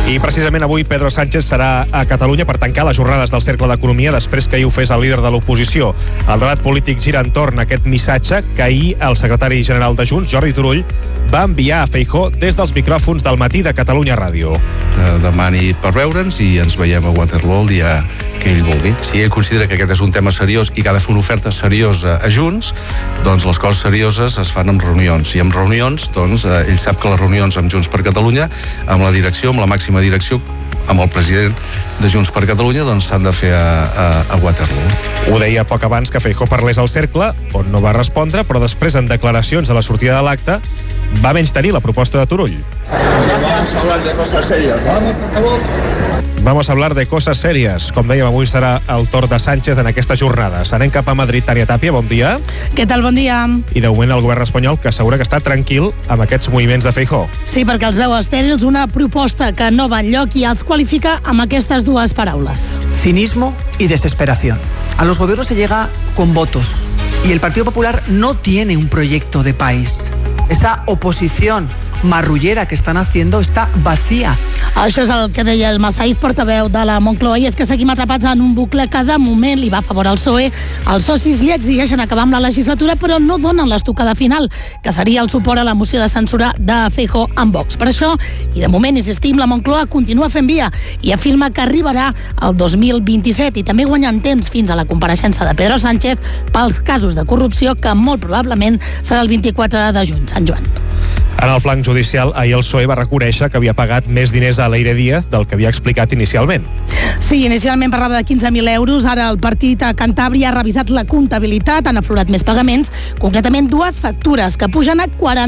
I precisament avui Pedro Sánchez serà a Catalunya per tancar les jornades del Cercle d'Economia després que ahir ho fes el líder de l'oposició. El debat polític gira entorn a aquest missatge que ahir el secretari general de Junts, Jordi Turull, va enviar a Feijóo des dels micròfons del Matí de Catalunya Ràdio. Demani per veure'ns i ens veiem a Waterloo el dia que ell vulgui. Si ell considera que aquest és un tema seriós i que ha de fer una oferta seriosa a Junts, doncs les coses serioses es fan en reunions. I en reunions, doncs, ell sap que les reunions amb Junts per Catalunya, amb la direcció, amb la màxima direcció, amb el president de Junts per Catalunya, doncs s'han de fer a Waterloo. Ho deia poc abans que Feijóo parlés al Cercle, on no va respondre, però després, en declaracions a la sortida de l'acte, va menystenir la proposta de Turull. Vamos a hablar de cosas serias, ¿vale? Por favor. Vamos a hablar de cosas serias. Com dèiem, avui serà el torn de Sánchez en aquestes jornades. Anem cap a Madrid. Tània Tàpia, bon dia. Què tal, bon dia. I de moment el govern espanyol que assegura que està tranquil amb aquests moviments de Feijóo. Sí, perquè els veu estèrils una proposta que no va enlloc i els qualifica amb aquestes dues paraules. Cinismo y desesperación. A los gobiernos se llega con votos y el Partido Popular no tiene un proyecto de país. Esa oposición marrullera que están haciendo està vacía. Això és el que deia el Massaif, portaveu de la Moncloa, i és que seguim atrapats en un bucle que de moment li va a favor al PSOE. Els socis li exigeixen acabar amb la legislatura, però no donen l'estocada final, que seria el suport a la moció de censura de Feijóo amb Vox. Per això, i de moment, insistim, la Moncloa continua fent via i afirma que arribarà el 2027 i també guanyant temps fins a la compareixença de Pedro Sánchez pels casos de corrupció que molt probablement serà el 24 de juny, Sant Joan. En el flanc judicial, ahir el PSOE va reconèixer que havia pagat més diners a Leire Díaz del que havia explicat inicialment. Sí, inicialment parlava de 15.000 euros, ara el partit a Cantàbria ha revisat la comptabilitat, han aflorat més pagaments, concretament dues factures que pugen a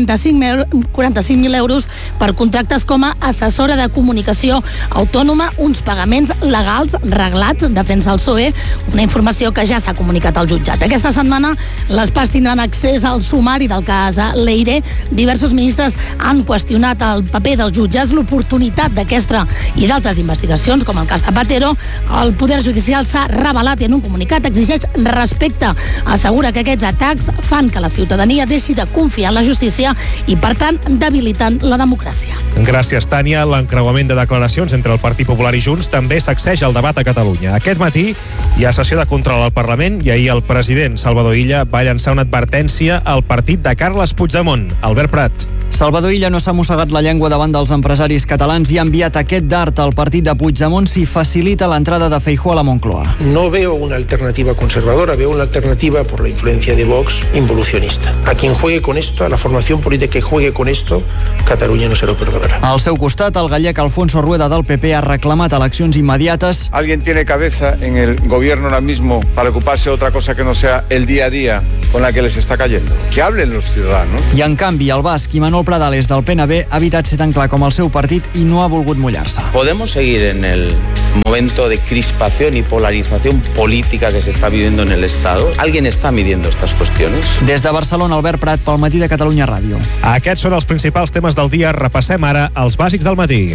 45.000 euros per contractes com a assessora de comunicació autònoma, uns pagaments legals reglats, defensa el PSOE, una informació que ja s'ha comunicat al jutjat. Aquesta setmana les parts tindran accés al sumari del cas Leire. Diversos ministres han qüestionat el paper dels jutges, l'oportunitat d'aquesta i d'altres investigacions, com el cas Zapatero. El Poder Judicial s'ha revelat i en un comunicat exigeix respecte. Assegura que aquests atacs fan que la ciutadania deixi de confiar en la justícia i, per tant, debiliten la democràcia. Gràcies, Tània. L'encreuament de declaracions entre el Partit Popular i Junts també sacseja el debat a Catalunya. Aquest matí hi ha sessió de control al Parlament i ahir el president Salvador Illa va llançar una advertència al partit de Carles Puigdemont. Albert Prat. Salvador Illa no s'ha mossegat la llengua davant dels empresaris catalans i ha enviat aquest dart al partit de Puigdemont si facilita l'entrada de Feijóo a la Moncloa. No veo una alternativa conservadora, veo una alternativa por la influencia de Vox involucionista. A quien juegue con esto, a la formación política que juegue con esto, Catalunya no se lo perdonará. Al seu costat, el gallec Alfonso Rueda del PP ha reclamat eleccions immediates. ¿Alguien tiene cabeza en el gobierno ahora mismo para ocuparse de otra cosa que no sea el día a día con la que les está cayendo? Que hablen los ciudadanos. I en canvi, el basc Imanol Pradales del PNB ha evitat ser tan clar com el seu partit i no ha volgut mullar-se. ¿Podemos seguir en el momento de crispación y polarización política que se está viviendo en el Estado? ¿Alguien está midiendo estas cuestiones? Des de Barcelona, Albert Prat, pel Matí de Catalunya Ràdio. Aquests són els principals temes del dia. Repassem ara els bàsics del matí.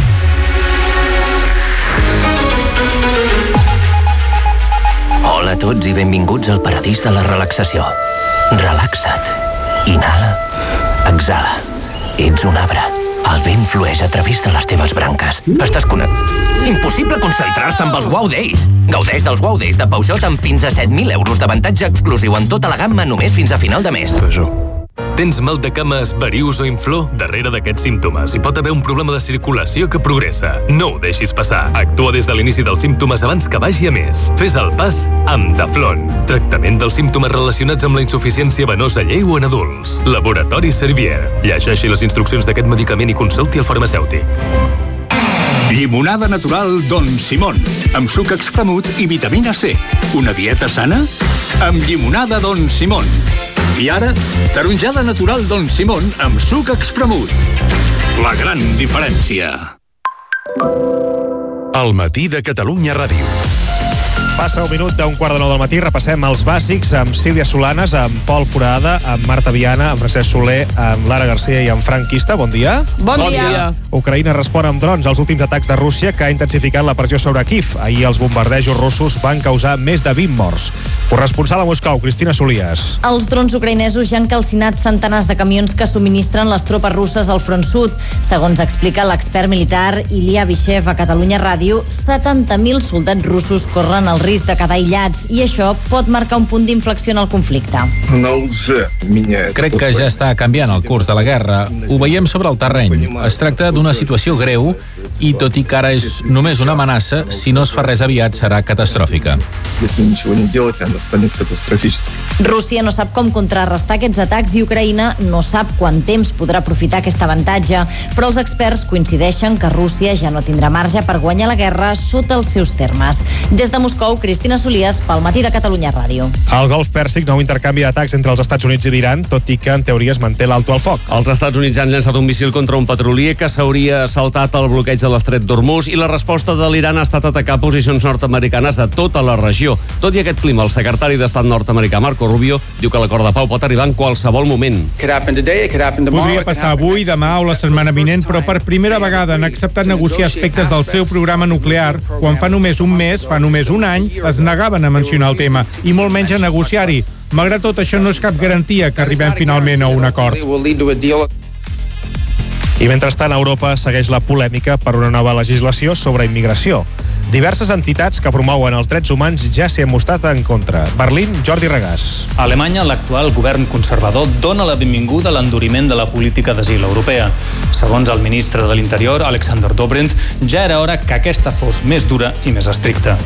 Hola a tots i benvinguts al paradís de la relaxació. Relaxa't. Inhala. Exhala. Ets un arbre. El vent flueix a través de les teves branques. Estàs connectat. Impossible concentrar-se amb els Wow Days. Gaudeix dels Wow Days de Peugeot amb fins a 7.000 euros d'avantatge exclusiu en tota la gamma només fins a final de mes. Tens mal de cames, varius o inflor? Darrere d'aquests símptomes hi pot haver un problema de circulació que progressa. No ho deixis passar. Actua des de l'inici dels símptomes abans que vagi a més. Fes el pas amb Daflon. Tractament dels símptomes relacionats amb la insuficiència venosa lleu en adults. Laboratori Servier. Llegeixi les instruccions d'aquest medicament i consulti el farmacèutic. Llimonada natural Don Simón, amb suc expremut i vitamina C. Una dieta sana? Amb llimonada Don Simón. I ara, taronjada natural Don Simón amb suc expremut. La gran diferència. El Matí de Catalunya Ràdio. Passa un minut d'un 8:45 del matí, repassem els bàsics amb Sílvia Solanes, amb Pol Foradada, amb Marta Viana, amb Francesc Soler, amb Lara Garcia i amb Frank Quista. Bon dia. Bon dia. Ucraïna respon amb drons als últims atacs de Rússia, que ha intensificat la pressió sobre Kiev. Ahir els bombardejos russos van causar més de 20 morts. Corresponsal a Moscou, Cristina Solias. Els drons ucraïnesos ja han calcinat centenars de camions que subministren les tropes russes al front sud. Segons explica l'expert militar Ilya Vishev a Catalunya Ràdio, 70.000 soldats russos corren el risc de quedar aïllats i això pot marcar un punt d'inflexió en el conflicte. Crec que ja està canviant el curs de la guerra. Ho veiem sobre el terreny. Es tracta d'una situació greu i, tot i que ara és només una amenaça, si no es fa res aviat serà catastròfica. Rússia no sap com contrarrestar aquests atacs i Ucraïna no sap quant temps podrà aprofitar aquest avantatge, però els experts coincideixen que Rússia ja no tindrà marge per guanyar la guerra sota els seus termes. Des de Moscou, Cristina Solias, pel Matí de Catalunya Ràdio. Al Golf Pèrsic, nou intercanvi d'atacs entre els Estats Units i l'Iran, tot i que en teoria es manté l'alto al foc. Els Estats Units han llançat un míssil contra un petrolier que s'hauria saltat el bloqueig de l'estret d'Hormuz i la resposta de l'Iran ha estat atacar posicions nord-americanes a tota la regió. Tot i aquest clima, el secretari d'Estat nord-americà Marco Rubio diu que l'acord de pau pot arribar en qualsevol moment. Podria passar avui, demà o la setmana vinent, però per primera vegada han acceptat negociar aspectes del seu programa nuclear, quan fa només un mes, fa només un any, es negaven a mencionar el tema, i molt menys a negociar-hi. Malgrat tot, això no és cap garantia que arribem finalment a un acord. I mentrestant, a Europa segueix la polèmica per una nova legislació sobre immigració. Diverses entitats que promouen els drets humans ja s'hi han mostrat en contra. Berlín, Jordi Regàs. A Alemanya, l'actual govern conservador dona la benvinguda a l'enduriment de la política d'asil europea. Segons el ministre de l'Interior, Alexander Dobrindt, ja era hora que aquesta fos més dura i més estricta.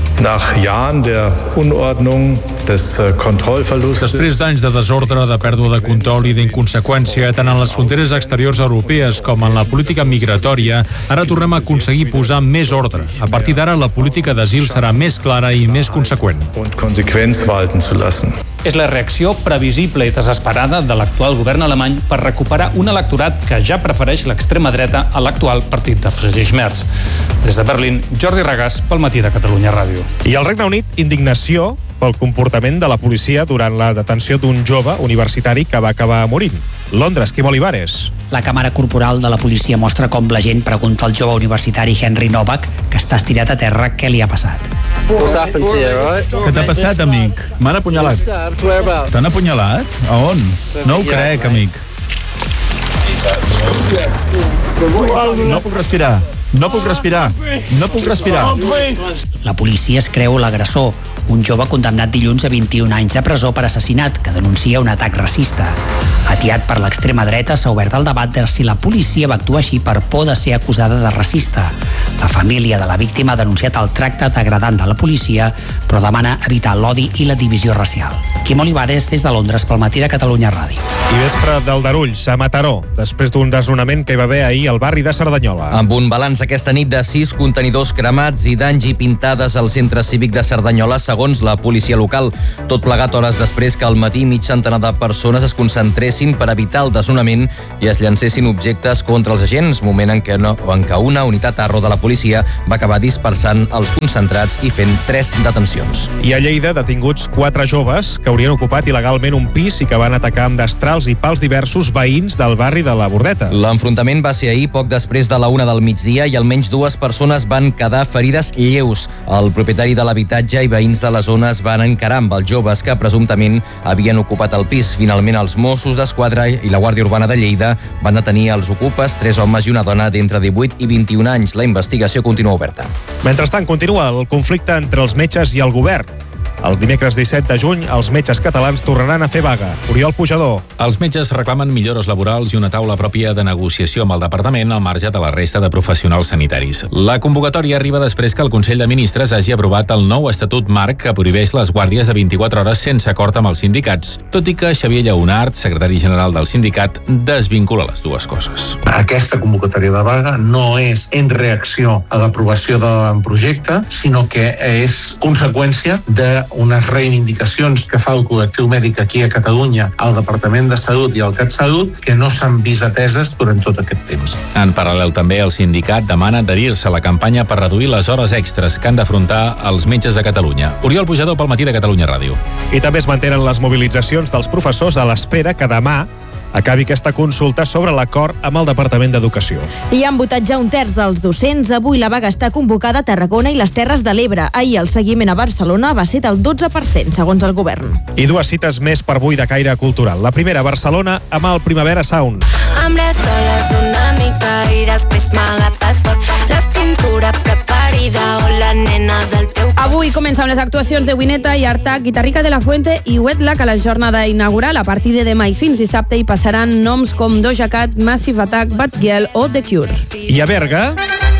Després d'anys de desordre, de pèrdua de control i d'inconseqüència, tant en les fronteres exteriors europees com en la política migratòria, ara tornem a aconseguir posar més ordre. A partir d'ara, la política d'asil serà més clara i més conseqüent. És la reacció previsible i desesperada de l'actual govern alemany per recuperar un electorat que ja prefereix l'extrema dreta a l'actual partit de Friedrich Merz. Des de Berlín, Jordi Regàs, pel Matí de Catalunya Ràdio. I al Regne Unit, indignació pel comportament de la policia durant la detenció d'un jove universitari que va acabar morint. Londres, Quim Olivares. La càmera corporal de la policia mostra com la gent pregunta al jove universitari Henry Novak, que està estirat a terra, què li ha passat. Què t'ha passat, amic? M'han apunyalat. T'han apunyalat? A on? No ho crec, amic. No puc respirar. No puc respirar. No puc respirar. La policia es creu l'agressor, un jove condemnat dilluns a 21 anys de presó per assassinat, que denuncia un atac racista. Atiat per l'extrema dreta, s'ha obert el debat de si la policia va actuar així per por de ser acusada de racista. La família de la víctima ha denunciat el tracte degradant de la policia, però demana evitar l'odi i la divisió racial. Quim Olivares, des de Londres, pel Matí de Catalunya Ràdio. I vespre d'Aldarulls, a Mataró, després d'un desnonament que hi va haver ahir al barri de Cerdanyola. Amb un balanç aquesta nit de 6 contenidors cremats i danys i pintades al centre cívic de Cerdanyola, segons la policia local. Tot plegat hores després que al matí mig centenar de persones es concentressin per evitar el desnonament i es llancessin objectes contra els agents, moment en què una unitat ARRO de la policia va acabar dispersant els concentrats i fent 3 detencions. I a Lleida, detinguts 4 joves que haurien ocupat il·legalment un pis i que van atacar amb destrals i pals diversos veïns del barri de la Bordeta. L'enfrontament va ser ahir poc després de la 1 del migdia i almenys 2 persones van quedar ferides lleus. El propietari de l'habitatge i veïns de la zona es van encarar amb els joves que presumptament havien ocupat el pis. Finalment, els Mossos d'Esquadra i la Guàrdia Urbana de Lleida van detenir els ocupes, 3 homes i una dona d'entre 18 i 21 anys. La investigació continua oberta. Mentrestant, continua el conflicte entre els metges i el govern. El dimecres 17 de juny, els metges catalans tornaran a fer vaga. Oriol Pujador. Els metges reclamen millores laborals i una taula pròpia de negociació amb el departament al marge de la resta de professionals sanitaris. La convocatòria arriba després que el Consell de Ministres hagi aprovat el nou estatut marc que prohibeix les guàrdies de 24 hores sense acord amb els sindicats, tot i que Xavier Lleonart, secretari general del sindicat, desvincula les dues coses. Aquesta convocatòria de vaga no és en reacció a l'aprovació d'un projecte, sinó que és conseqüència de unes reivindicacions que fa el col·lectiu mèdic aquí a Catalunya, al Departament de Salut i al CatSalut, que no s'han vist ateses durant tot aquest temps. En paral·lel també el sindicat demana adherir-se a la campanya per reduir les hores extres que han d'afrontar els metges de Catalunya. Oriol Pujador pel Matí de Catalunya Ràdio. I també es mantenen les mobilitzacions dels professors a l'espera que demà acabi aquesta consulta sobre l'acord amb el Departament d'Educació. I han votat ja un terç dels docents. Avui la vaga està convocada a Tarragona i les Terres de l'Ebre. Ahir el seguiment a Barcelona va ser del 12%, segons el govern. I dues cites més per avui de caire cultural. La primera a Barcelona amb el Primavera Sound. Hambre sola, una mica i després m'agafes fort la cintura preferida o la nena del teu... Avui comencen les actuacions de Wineta i Artac, Guitarrica de la Fuente i Wetlack a la jornada inaugural. A partir de demà i fins dissabte hi passaran noms com Doja Cat, Massive Attack, Bad Girl o The Cure. I a Berga...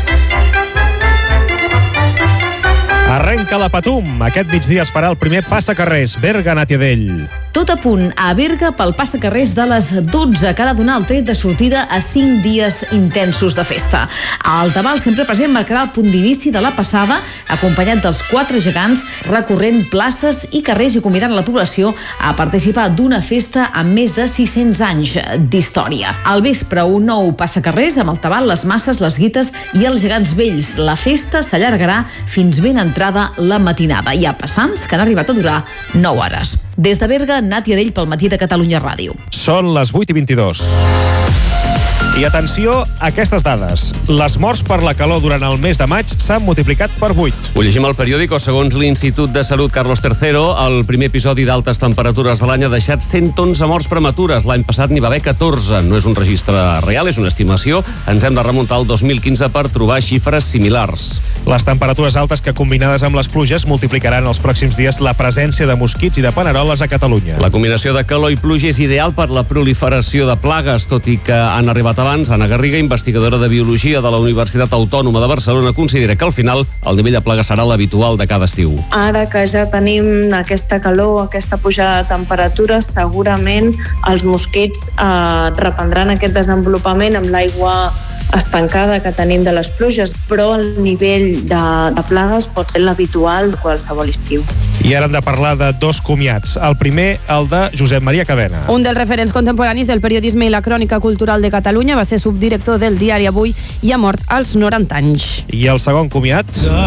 Arrenca la Patum. Aquest migdia es farà el primer passacarrers. Berga, Nàtia Dell. Tot a punt a Berga pel passacarrers de les 12, que ha de donar el tret de sortida a 5 dies intensos de festa. El tabal sempre present marcarà el punt d'inici de la passada, acompanyat dels 4 gegants, recorrent places i carrers i convidant la població a participar d'una festa amb més de 600 anys d'història. Al vespre, un nou passacarrers amb el tabal, les masses, les guites i els gegants vells. La festa s'allargarà fins ben entrada la matinada. Hi ha passants que han arribat a durar 9 hores. Des de Berga, Nàtia Dell pel Matí de Catalunya Ràdio. Són les 8:22. I atenció a aquestes dades. Les morts per la calor durant el mes de maig s'han multiplicat per 8. Ho llegim al periòdico. Segons l'Institut de Salut Carlos III, el primer episodi d'altes temperatures de l'any ha deixat 111 morts prematures. L'any passat n'hi va haver 14. No és un registre real, és una estimació. Ens hem de remuntar al 2015 per trobar xifres similars. Les temperatures altes que, combinades amb les pluges, multiplicaran els pròxims dies la presència de mosquits i de paneroles a Catalunya. La combinació de calor i pluja és ideal per la proliferació de plagues, tot i que han arribat abans. Anna Garriga, investigadora de Biologia de la Universitat Autònoma de Barcelona, considera que al final el nivell de plaga serà l'habitual de cada estiu. Ara que ja tenim aquesta calor, aquesta pujada de temperatures, segurament els mosquits reprendran aquest desenvolupament amb l'aigua estancada que tenim de les pluges, però el nivell de plagues pot ser l'habitual de qualsevol estiu. I ara hem de parlar de dos comiats. El primer, el de Josep Maria Cadena. Un dels referents contemporanis del periodisme i la crònica cultural de Catalunya, va ser subdirector del diari Avui i ha mort als 90 anys. I el segon comiat?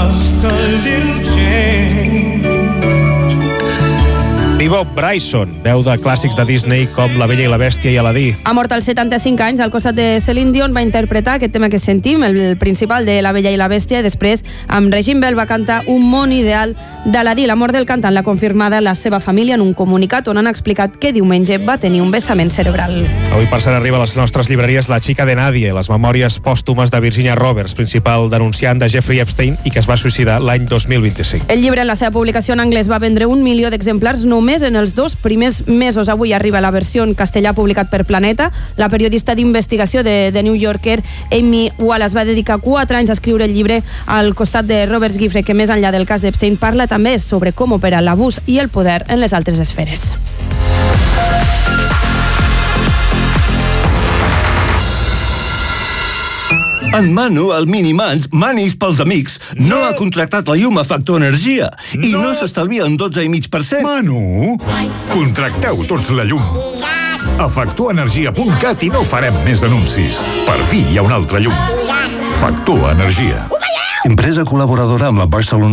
Bob Bryson, veu de clàssics de Disney com La Bella i la Bèstia i Aladí. Ha mort als 75 anys, al costat de Celine Dion, va interpretar aquest tema que sentim, el principal de La Bella i la Bèstia, i després amb Regine Bell va cantar Un món ideal d'Aladí. La mort del cantant l'ha confirmada la seva família en un comunicat on han explicat que diumenge va tenir un vessament cerebral. Avui per cert arriba a les nostres llibreries La xica de Nadie, les memòries pòstumes de Virginia Roberts, principal denunciant de Jeffrey Epstein i que es va suïcidar l'any 2025. El llibre en la seva publicació en anglès va vendre 1 milió d'exemplars només en els 2 primers mesos. Avui arriba la versió en castellà publicat per Planeta. La periodista d'investigació de The New Yorker, Amy Wallace, va dedicar 4 anys a escriure el llibre al costat de Robert Giffre, que més enllà del cas d'Epstein parla també sobre com opera l'abús i el poder en les altres esferes. En Manu, el Minimans, Manis pels amics, no ha contractat la llum a Factor Energia i no s'estalvia un 12,5%. Manu, contracteu tots la llum. A factorenergia.cat i no farem més anuncis. Per fi hi ha una altra llum. Factor Energia. Empresa col·laboradora amb la Barcelona